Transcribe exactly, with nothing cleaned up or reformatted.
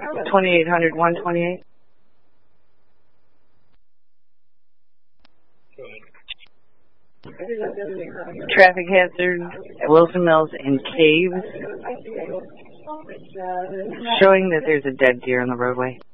twenty-eight hundred, one twenty-eight. Traffic hazard at Wilson Mills and Caves, showing that there's a dead deer on the roadway.